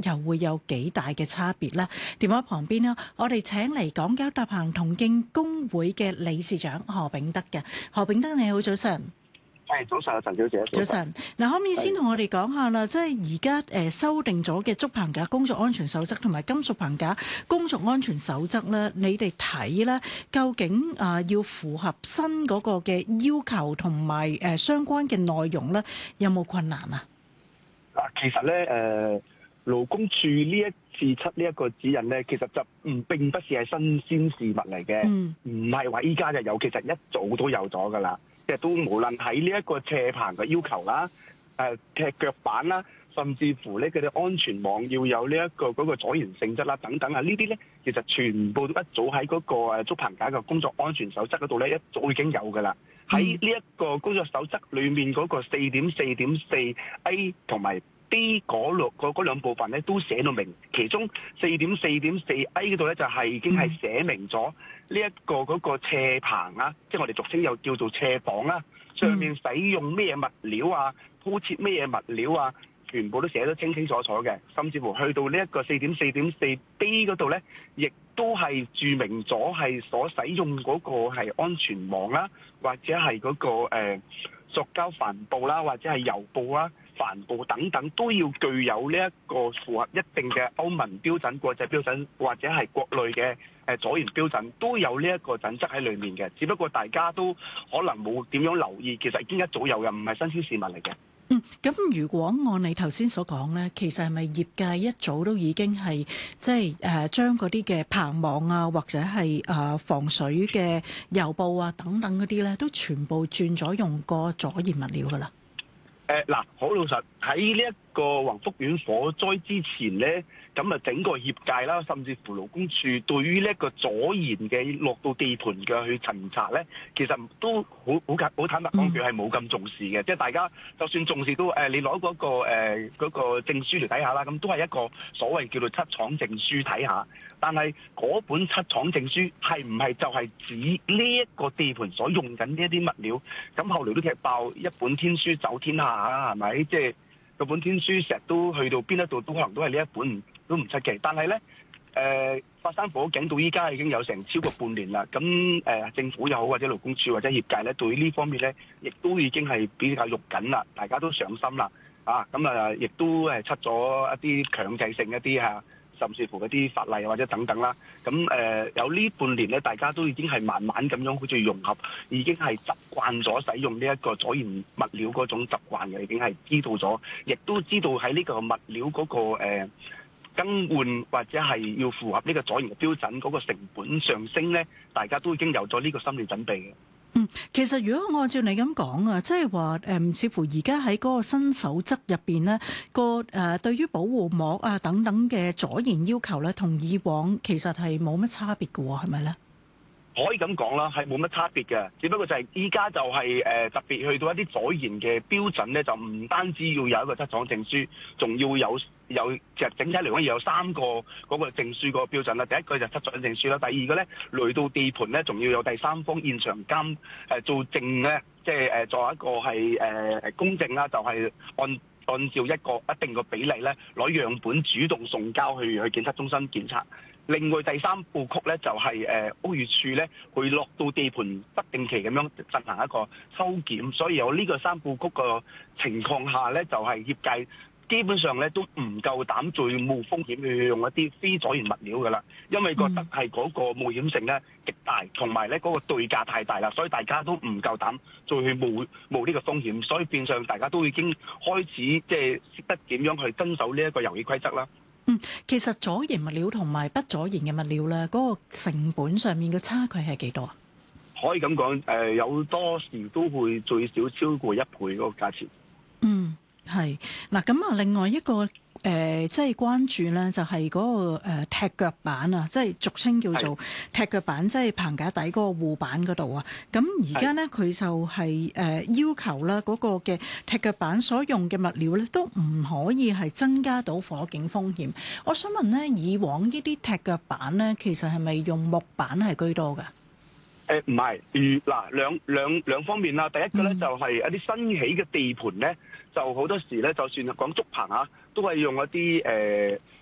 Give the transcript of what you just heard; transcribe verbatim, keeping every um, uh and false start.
求會有幾大嘅差別呢？電話旁邊呢，我哋請嚟港九搭棚同徑工會嘅理事長何炳德嘅。何炳德你好，早晨。 係早晨啊，陳小姐。 早晨。嗱，可唔可以先同我哋講下啦？即係而家誒修訂咗嘅竹棚架工作安全守則同埋金屬棚架工作安全守則咧，你哋睇咧，究竟啊要符合新嗰個嘅要求同埋誒相關嘅內容咧，有冇困難啊？ 啊，其實咧誒，勞工處呢一次出呢一個指引咧，其實就唔並不是係新鮮事物嚟嘅，唔係話依家就有，其實一早都有咗噶啦。即係都無論喺呢一個斜棚嘅要求啦，誒踢腳板啦，甚至乎咧佢哋安全網要有呢一個嗰個阻燃性質啦等等啊，呢啲咧其實全部都一早喺嗰個誒竹棚架嘅工作安全守則嗰度咧一早已經有噶啦。喺呢一個工作守則裏面嗰個四點四點四 A 同埋 B 嗰兩嗰兩部分咧都寫到明，其中四點四點四 A 嗰度咧就係已經係寫明咗呢一個嗰個斜棚啊，即係我哋俗稱又叫做斜房啦，上面使用咩物料啊，鋪設咩物料啊，全部都寫得清清楚楚嘅。甚至乎去到呢一個四點四點四 B 嗰度咧，亦都係註明咗係所使用嗰個係安全網啦，或者係嗰個誒塑膠帆布啦，或者係油布啦、帆布等等，都要具有呢一個符合一定嘅歐盟標準、國際標準或者係國內嘅誒阻燃標準，都有呢一個準則喺裏面嘅。只不過大家都可能冇點樣留意，其實已經一早有嘅，唔係新鮮事物嚟嘅。 嗯，咁如果按你頭先所講咧，其實係咪業界一早都已經係即係誒將嗰啲嘅棚網啊，或者係誒防水嘅油布啊等等嗰啲咧，都全部轉咗用個阻燃物料噶啦？ 誒嗱，好老實喺呢一個宏福苑火災之前咧，咁啊整個業界啦，甚至乎勞工處對於呢一個阻燃嘅落到地盤嘅去巡查咧，其實都好好好坦白講，佢係冇咁重視嘅。即係大家就算重視都誒，你攞嗰個誒嗰個證書嚟睇下啦，咁都係一個所謂叫做七廠證書睇下。但係嗰本七廠證書係唔係就係指呢一個地盤所用緊呢一啲物料？咁後來都踢爆一本天書走天下啊，係咪？即係嗰本天書成日都去到邊一度都可能都係呢一本都唔出奇。但係咧，誒、呃、發生火警到依家已經有成超過半年啦。咁誒、呃、政府又好或者勞工處或者業界咧，對呢方面咧，亦都已經係比較肉緊啦，大家都上心啦。啊，咁啊，亦都係出咗一啲強制性一啲嚇。甚至乎嗰啲法例或者等等啦，咁誒、呃、有呢半年咧，大家都已經係慢慢咁樣好似融合，已經係習慣咗使用呢一個阻燃物料嗰種習慣嘅，已經係知道咗，亦都知道喺呢個物料嗰、嗰個、呃、更換或者係要符合呢個阻燃嘅標準嗰、嗰個成本上升咧，大家都已經有咗呢個心理準備嘅。 嗯，其實如果按照你咁講啊，即係話誒，似乎而家喺嗰個新守則入邊呢個誒對於保護膜啊等等嘅阻燃要求咧，同以往其實係冇乜差別嘅喎，係咪咧？ 可以咁講啦，係冇乜差別嘅，只不過就係依家就係、是、誒、呃、特別去到一啲阻燃嘅標準咧，就唔單止要有一個七廠證書，仲要有有其實整體嚟講要有三個嗰個證書嗰個標準啦。第一個就七廠證書啦，第二個咧嚟到地盤咧，仲要有第三方現場監誒、呃、做證咧，即係誒作為一個係誒誒公證啦，就係、是、按按照一個一定個比例咧攞樣本主動送交去去檢測中心檢測。另外第三部曲咧就係誒屋宇署咧會落到地盤不定期咁樣進行一個抽檢，所以有呢個三部曲嘅情況下咧，就係、是、業界基本上咧都唔夠膽再冒風險去用一啲非阻燃物料噶啦，因為覺得係嗰個冒險性咧極大，同埋咧嗰個對價太大啦，所以大家都唔夠膽再去冒冒呢個風險，所以變相大家都已經開始即係識得點樣去遵守呢一個遊戲規則啦。 嗯，其實阻燃物料同埋不阻燃嘅物料咧，嗰、那個成本上面嘅差距係幾多啊？ 可以咁講，誒、呃、有多時都會最少超過一倍嗰個價錢。 嗯，係嗱，咁啊，另外一個。誒、呃，即係關注咧，就係、是、嗰、那個、呃、踢腳板啊，即係俗稱叫做踢腳板，即係棚架底嗰個護板嗰度啊。咁而家呢，佢就係、是、誒、呃、要求啦，嗰個嘅踢腳板所用嘅物料咧，都唔可以係增加到火警風險。我想問呢，以往呢啲踢腳板咧，其實係咪用木板係居多㗎？ 誒唔係，如嗱兩兩兩方面啦。第一個咧就係一啲新起嘅地盤咧，就好多時咧，就算講竹棚啊，都係用一啲誒